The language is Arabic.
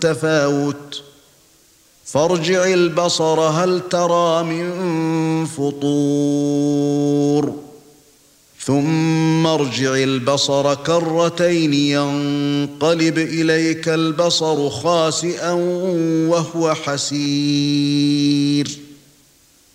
تفاوت فارجع البصر هل ترى من فطور ثم ارجع البصر كرتين ينقلب إليك البصر خاسئا وهو حسير